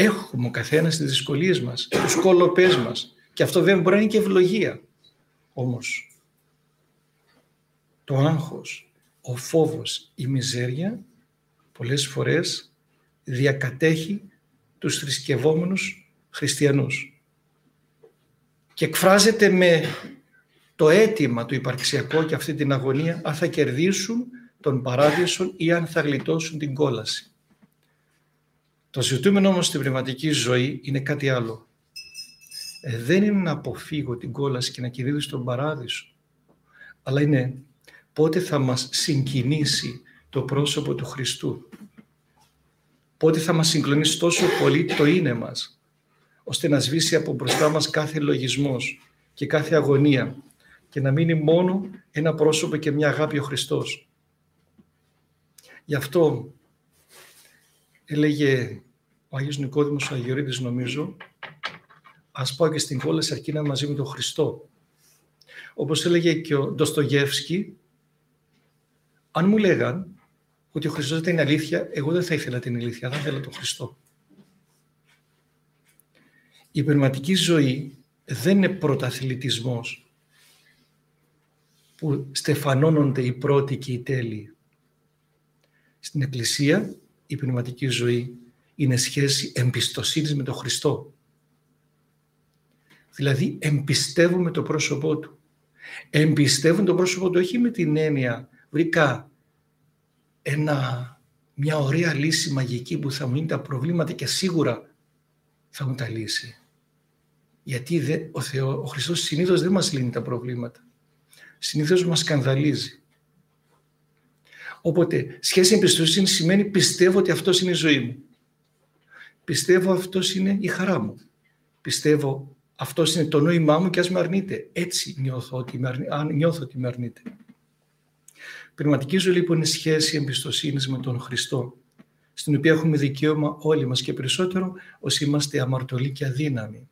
Έχουμε ο καθένας τις δυσκολίες μας, τους κολοπές μας. Και αυτό δεν μπορεί να είναι και ευλογία. Όμως, το άγχος, ο φόβος, η μιζέρια, πολλές φορές διακατέχει τους θρησκευόμενους χριστιανούς. Και εκφράζεται με το αίτημα του υπαρξιακό και αυτή την αγωνία, αν θα κερδίσουν τον παράδεισο ή αν θα γλιτώσουν την κόλαση. Το ζητούμενο όμως στην πνευματική ζωή είναι κάτι άλλο. Δεν είναι να αποφύγω την κόλαση και να κερδίσω τον παράδεισο, αλλά είναι πότε θα μας συγκινήσει το πρόσωπο του Χριστού. Πότε θα μας συγκλονίσει τόσο πολύ το είναι μας, ώστε να σβήσει από μπροστά μας κάθε λογισμός και κάθε αγωνία και να μείνει μόνο ένα πρόσωπο και μια αγάπη ο Χριστός. Γι' αυτό έλεγε ο Άγιος Νικόδημος ο Αγιορείτης, νομίζω, ας πάω και στην κόλαση αρκεί να είναι μαζί με τον Χριστό. Όπως έλεγε και ο Ντοστογεύσκι, αν μου λέγαν ότι ο Χριστός δεν είναι αλήθεια, εγώ δεν θα ήθελα την αλήθεια, θα ήθελα τον Χριστό. Η πνευματική ζωή δεν είναι πρωταθλητισμός που στεφανώνονται οι πρώτοι και οι τέλειοι. Στην Εκκλησία η πνευματική ζωή είναι σχέση εμπιστοσύνης με τον Χριστό. Δηλαδή εμπιστεύουμε το πρόσωπό Του. Εμπιστεύουν το πρόσωπό Του όχι με την έννοια βρήκα μια ωραία λύση μαγική που θα μου λύνει τα προβλήματα και σίγουρα θα μου τα λύσει. Γιατί ο Χριστός συνήθως δεν μας λύνει τα προβλήματα. Συνήθως μας σκανδαλίζει. Οπότε σχέση εμπιστοσύνη σημαίνει πιστεύω ότι αυτός είναι η ζωή μου. Πιστεύω αυτός είναι η χαρά μου. Πιστεύω αυτός είναι το νόημά μου και ας με αρνείτε. Έτσι νιώθω ότι με αρνείτε. Πνευματική ζωή λοιπόν είναι σχέση εμπιστοσύνης με τον Χριστό, στην οποία έχουμε δικαίωμα όλοι μας και περισσότερο όσοι είμαστε αμαρτωλοί και αδύναμοι.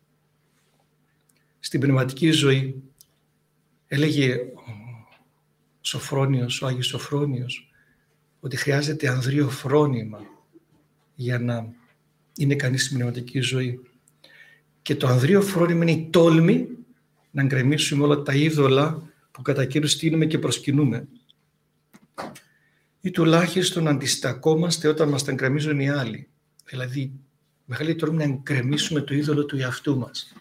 Στην πνευματική ζωή έλεγε ο Άγιος Σοφρόνιος ότι χρειάζεται ανδρείο φρόνημα για να είναι κανείς στην πνευματική ζωή. Και το ανδρείο φρόνημα είναι η τόλμη να γκρεμίσουμε όλα τα είδωλα που κατά καιρούς τείνουμε και προσκυνούμε. Ή τουλάχιστον αντιστακόμαστε όταν μας τα γκρεμίζουν οι άλλοι. Δηλαδή, μεγάλη τόλμη να γκρεμίσουμε το είδωλο του εαυτού μας.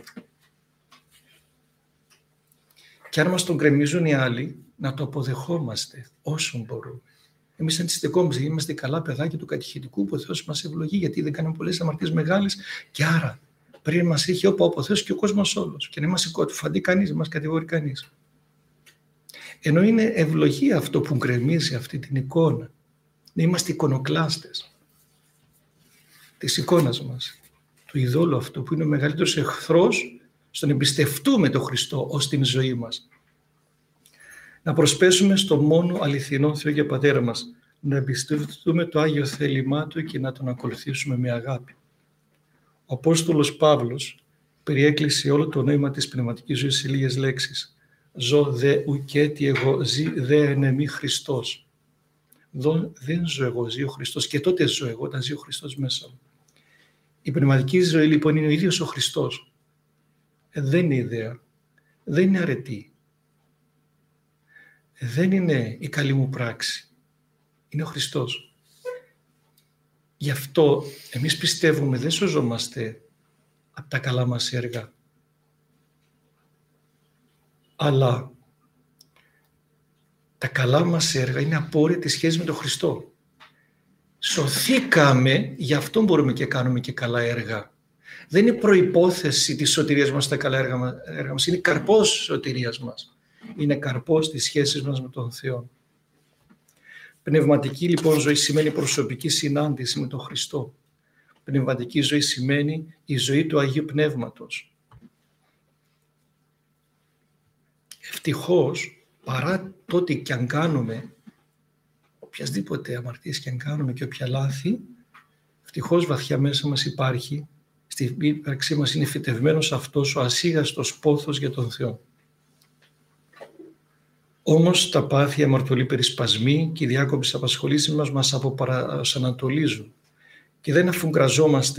Και αν μας τον γκρεμίζουν οι άλλοι, να το αποδεχόμαστε όσο μπορούμε. Εμείς αντιστεκόμαστε, είμαστε καλά παιδάκια του κατηχητικού που ο Θεός μας ευλογεί, γιατί δεν κάνουμε πολλές αμαρτίες μεγάλες και άρα πριν μας έχει όπου ο Θεός και ο κόσμος όλος. Και να μας φαντεί κανείς, να μας κατηγορεί κανείς. Ενώ είναι ευλογία αυτό που γκρεμίζει αυτή την εικόνα. Να είμαστε εικονοκλάστες της εικόνας μας, του ειδόλου αυτού που είναι ο μεγαλύτερος εχθρός στο να εμπιστευτούμε τον Χριστό ως την ζωή μας. Να προσπέσουμε στο μόνο αληθινό Θεό και Πατέρα μας, να εμπιστευτούμε το Άγιο θέλημά Του και να Τον ακολουθήσουμε με αγάπη. Ο Απόστολος Παύλος περιέκλεισε όλο το νόημα της πνευματικής ζωής σε λίγες λέξεις. «Ζω δε ουκέτι εγώ, ζει δε εν εμεί Χριστός». Δεν ζω εγώ, ζει ο Χριστός και τότε ζω εγώ όταν ζει ο Χριστός μέσα μου. Η πνευματική ζωή λοιπόν είναι ο ίδιος ο Χριστός. Δεν είναι ιδέα, δεν είναι αρετή. Δεν είναι η καλή μου πράξη. Είναι ο Χριστός. Γι' αυτό εμείς πιστεύουμε δεν σωζόμαστε από τα καλά μας έργα. Αλλά τα καλά μας έργα είναι απόρρια της σχέσης με τον Χριστό. Σωθήκαμε, γι' αυτό μπορούμε και κάνουμε και καλά έργα. Δεν είναι προϋπόθεση της σωτηρίας μας τα καλά έργα μας. Είναι καρπός της σωτηρίας μας. Είναι καρπός της σχέσης μας με τον Θεό. Πνευματική λοιπόν ζωή σημαίνει προσωπική συνάντηση με τον Χριστό. Πνευματική ζωή σημαίνει η ζωή του Αγίου Πνεύματος. Ευτυχώς, παρά τότε κι αν κάνουμε, οποιασδήποτε αμαρτίες κι αν κάνουμε και όποια λάθη, ευτυχώς βαθιά μέσα μας υπάρχει, στην ύπαρξή μας είναι φυτευμένος αυτός ο ασίγαστος πόθος για τον Θεό. Όμως τα πάθη, αμαρτωλοί περισπασμοί και οι διάκοπες απασχολήσεις μας αποπαρασανατολίζουν και δεν αφουγκραζόμαστε